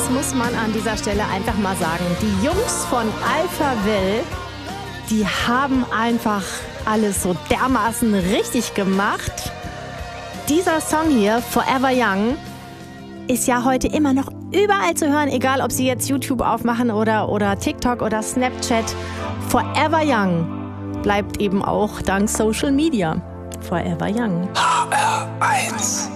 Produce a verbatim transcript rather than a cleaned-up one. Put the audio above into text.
das muss man an dieser Stelle einfach mal sagen. Die Jungs von Alphaville, die haben einfach alles so dermaßen richtig gemacht. Dieser Song hier, Forever Young, ist ja heute immer noch überall zu hören, egal ob Sie jetzt YouTube aufmachen oder, oder TikTok oder Snapchat. Forever Young bleibt eben auch dank Social Media Forever Young. H R eins